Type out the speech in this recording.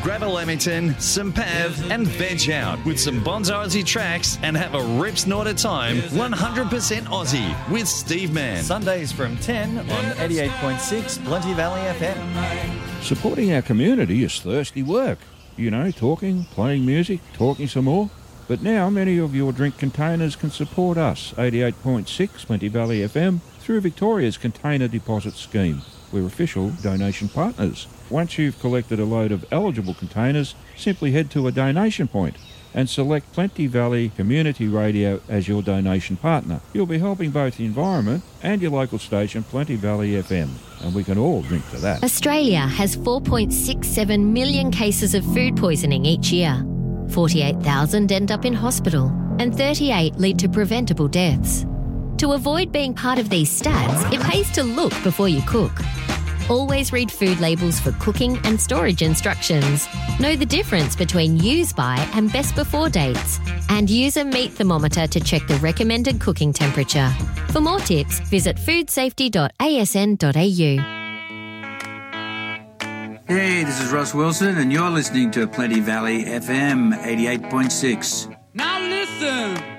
Grab a Lamington, some Pav, and veg out with some Bonzo Aussie tracks and have a rip snort of time 100% Aussie with Steve Mann. Sundays from 10 on 88.6 Plenty Valley FM. Supporting our community is thirsty work. You know, talking, playing music, talking some more. But now many of your drink containers can support us, 88.6 Plenty Valley FM, through Victoria's Container Deposit Scheme. We're official donation partners. Once you've collected a load of eligible containers, simply head to a donation point and select Plenty Valley Community Radio as your donation partner. You'll be helping both the environment and your local station, Plenty Valley FM, and we can all drink to that. Australia has 4.67 million cases of food poisoning each year. 48,000 end up in hospital and 38 lead to preventable deaths. To avoid being part of these stats, it pays to look before you cook. Always read food labels for cooking and storage instructions. Know the difference between use by and best before dates. And use a meat thermometer to check the recommended cooking temperature. For more tips, visit foodsafety.asn.au. Hey, this is Ross Wilson, and you're listening to Plenty Valley FM 88.6. Now listen!